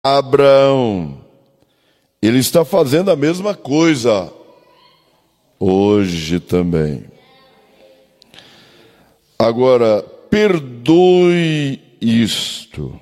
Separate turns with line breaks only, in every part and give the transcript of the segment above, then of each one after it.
Abraão. Ele está fazendo a mesma coisa hoje também. Agora, perdoe isto.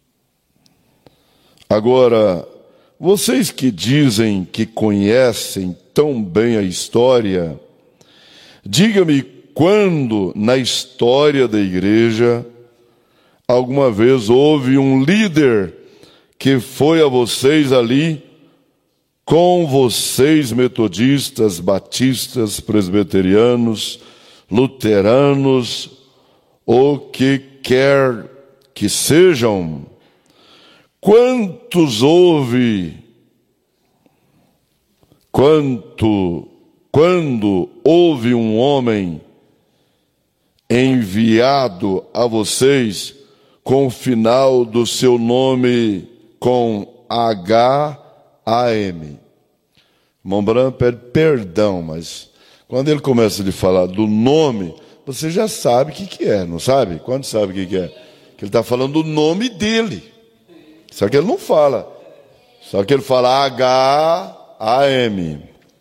Agora, vocês que dizem que conhecem tão bem a história, diga-me quando na história da igreja alguma vez houve um líder que foi a vocês ali, com vocês metodistas, batistas, presbiterianos, luteranos, ou que quer que sejam, quantos houve, quando houve um homem enviado a vocês com o final do seu nome com H-A-M. Irmão Branco pede perdão, mas quando ele começa a falar do nome, você já sabe o que é, não sabe? Quando sabe o que é? Que ele está falando do nome dele. Só que ele não fala. Só que ele fala H-A-M.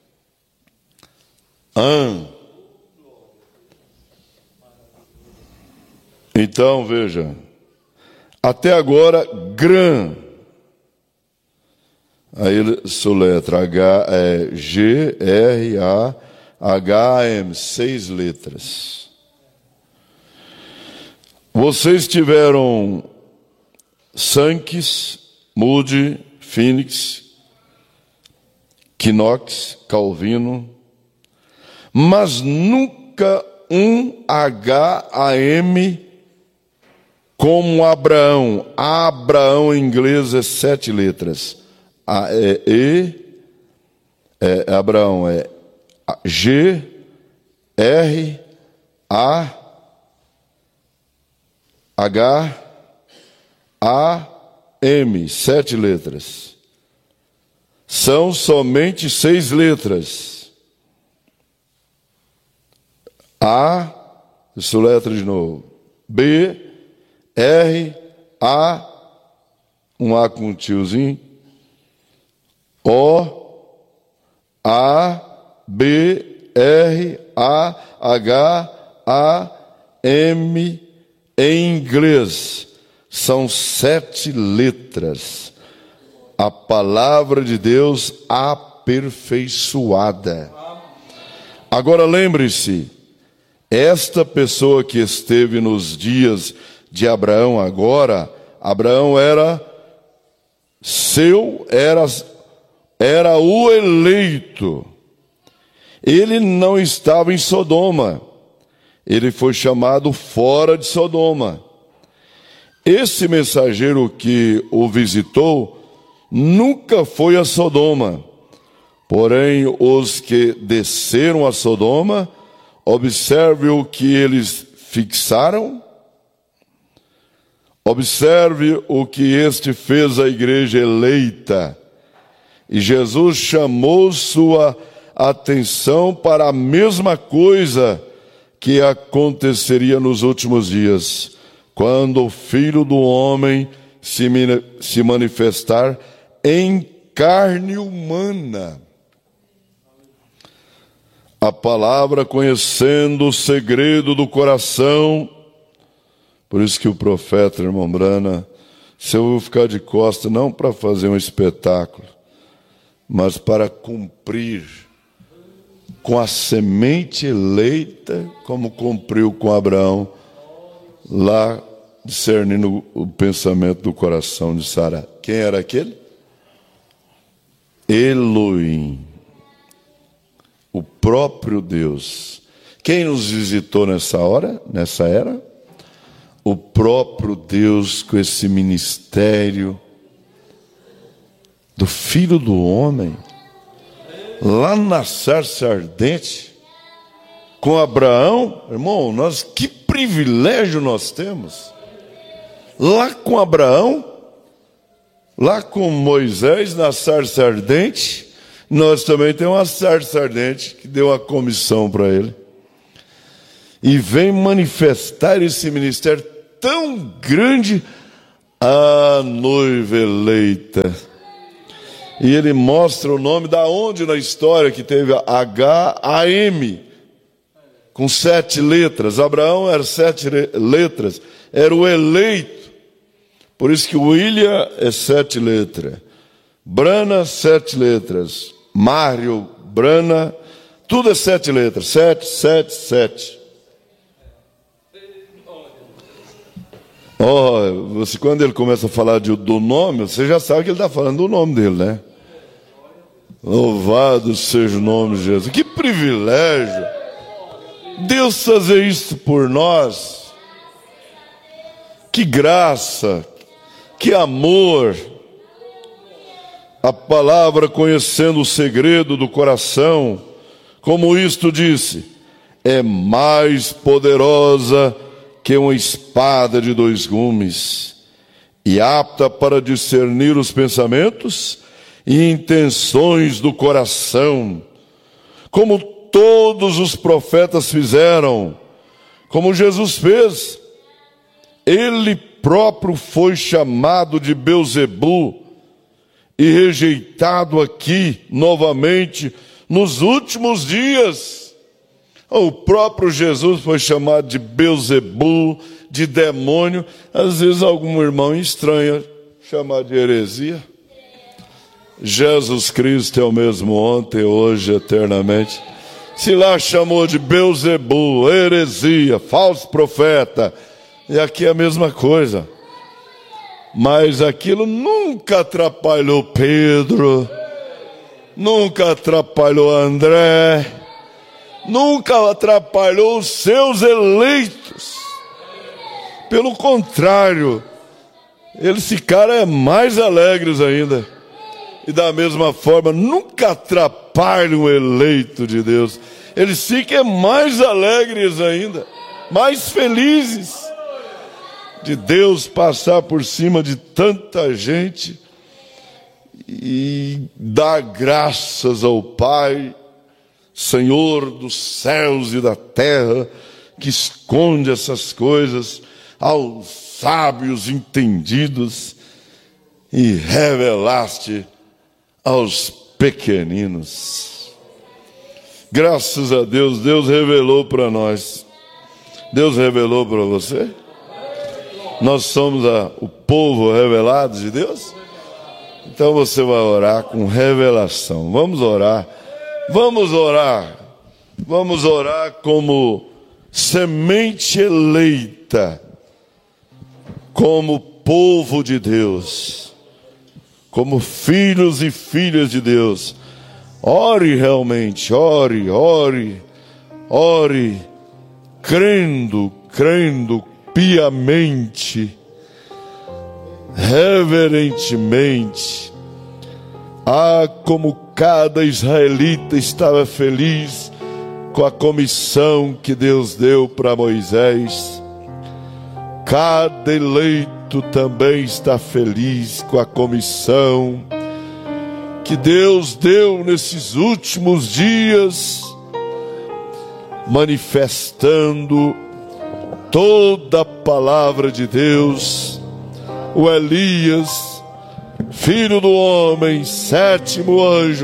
Então, veja. Até agora, Gran. Aí ele soletra G-R-A-H-M, 6 letras. Vocês tiveram Sankes, Moody, Phoenix, Knox, Calvino, mas nunca um H-A-M como Abraão. Abraão em inglês é 7 letras. Abraão é G-R-A-H-A-M, 7 letras. São somente 6 letras. Isso letra de novo. B-R-A, um A com um tiozinho. O-A-B-R-A-H-A-M em inglês. São 7 letras. A palavra de Deus aperfeiçoada. Agora lembre-se, esta pessoa que esteve nos dias de Abraão agora, Abraão era o eleito. Ele não estava em Sodoma. Ele foi chamado fora de Sodoma. Esse mensageiro que o visitou nunca foi a Sodoma. Porém, os que desceram a Sodoma, observe o que eles fixaram. Observe o que este fez à igreja eleita. E Jesus chamou sua atenção para a mesma coisa que aconteceria nos últimos dias, quando o Filho do Homem se manifestar em carne humana. A palavra conhecendo o segredo do coração. Por isso que o profeta, irmão Brana, se eu vou ficar de costa, não para fazer um espetáculo, mas para cumprir com a semente eleita, como cumpriu com Abraão, lá discernindo o pensamento do coração de Sara. Quem era aquele? Elohim, o próprio Deus. Quem nos visitou nessa hora, nessa era? O próprio Deus, com esse ministério do Filho do Homem, lá na sarça ardente, com Abraão. Irmão, que privilégio nós temos. Lá com Abraão, lá com Moisés, na sarça ardente, nós também temos uma sarça ardente que deu uma comissão para ele. E vem manifestar esse ministério tão grande a noiva eleita. E ele mostra o nome da onde na história que teve H-A-M, com 7 letras. Abraão era 7 letras, era o eleito. Por isso que William é 7 letras. Brana, 7 letras. Mário, Brana, tudo é 7 letras. 7, 7, 7. Você, quando ele começa a falar do nome, você já sabe que ele está falando do nome dele, né? Louvado seja o nome de Jesus. Que privilégio Deus fazer isso por nós. Que graça, que amor. A palavra, conhecendo o segredo do coração, como isto disse, é mais poderosa que uma espada de 2 gumes, e apta para discernir os pensamentos e intenções do coração, como todos os profetas fizeram, como Jesus fez. Ele próprio foi chamado de Belzebu e rejeitado aqui novamente nos últimos dias. O próprio Jesus foi chamado de Belzebu, de demônio. Às vezes algum irmão estranha chamar de heresia. Jesus Cristo é o mesmo ontem, hoje, eternamente. Se lá chamou de Belzebu, heresia, falso profeta, e aqui é a mesma coisa. Mas aquilo nunca atrapalhou Pedro, nunca atrapalhou André, nunca atrapalhou os seus eleitos. Pelo contrário, eles ficaram mais alegres ainda. E da mesma forma, nunca atrapalham o eleito de Deus. Eles ficam mais alegres ainda, mais felizes de Deus passar por cima de tanta gente e dar graças ao Pai, Senhor dos céus e da terra, que esconde essas coisas aos sábios entendidos e revelaste aos pequeninos. Graças a Deus, Deus revelou para nós. Deus revelou para você? Nós somos o povo revelado de Deus? Então você vai orar com revelação. Vamos orar. Vamos orar. Vamos orar como semente eleita, como povo de Deus, como filhos e filhas de Deus. Ore realmente, ore, crendo piamente, reverentemente. Como cada israelita estava feliz com a comissão que Deus deu para Moisés, cada eleito também está feliz com a comissão que Deus deu nesses últimos dias, manifestando toda a palavra de Deus. O Elias, filho do homem, 7º anjo,